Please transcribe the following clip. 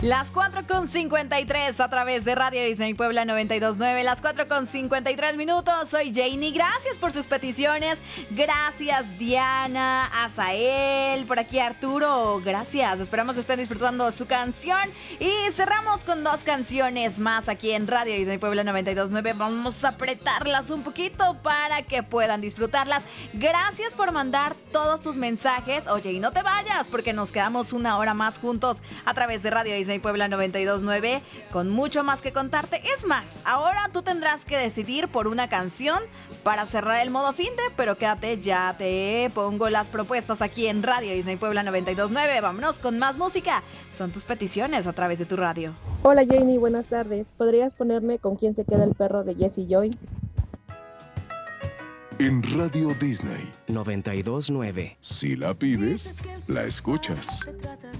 Las 4:53 a través de Radio Disney Puebla 92.9. Las 4:53 minutos. Soy Janie. Gracias por sus peticiones. Gracias Diana, Azael, por aquí Arturo. Gracias. Esperamos estén disfrutando su canción. Y cerramos con dos canciones más aquí en Radio Disney Puebla 92.9. Vamos a apretarlas un poquito para que puedan disfrutarlas. Gracias por mandar todos tus mensajes. Oye, y no te vayas porque nos quedamos una hora más juntos a través de Radio Disney Puebla 92.9 con mucho más que contarte. Es más, ahora tú tendrás que decidir por una canción para cerrar el modo finde, pero quédate, ya te pongo las propuestas aquí en Radio Disney Puebla 92.9. Vámonos con más música. Son tus peticiones a través de tu radio. Hola Janie, buenas tardes. ¿Podrías ponerme Con quién se queda el perro de Jessie Joy? En Radio Disney 92.9. Si la pides, la escuchas.